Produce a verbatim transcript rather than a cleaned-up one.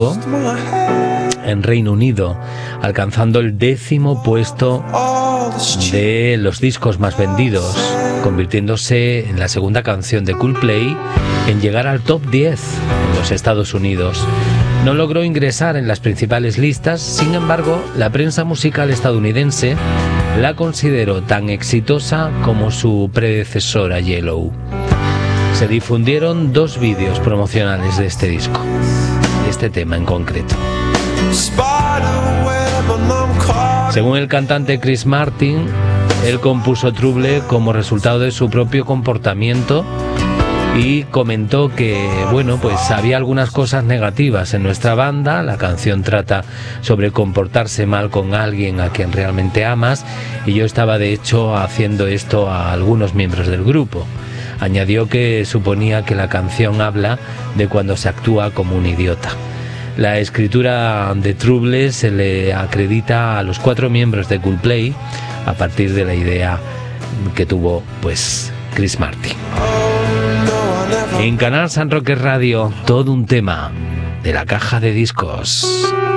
en Reino Unido, alcanzando el décimo puesto de los discos más vendidos, convirtiéndose en la segunda canción de Coldplay en llegar al top diez en los Estados Unidos. No logró ingresar en las principales listas, sin embargo, la prensa musical estadounidense la consideró tan exitosa como su predecesora Yellow. Se difundieron dos vídeos promocionales de este disco, de este tema en concreto. Según el cantante Chris Martin, él compuso Trouble como resultado de su propio comportamiento y comentó que, bueno, pues había algunas cosas negativas en nuestra banda. La canción trata sobre comportarse mal con alguien a quien realmente amas y yo estaba de hecho haciendo esto a algunos miembros del grupo. Añadió que suponía que la canción habla de cuando se actúa como un idiota. La escritura de Trouble se le acredita a los cuatro miembros de Coldplay a partir de la idea que tuvo, pues, Chris Martin. En Canal San Roque Radio, todo un tema de la caja de discos.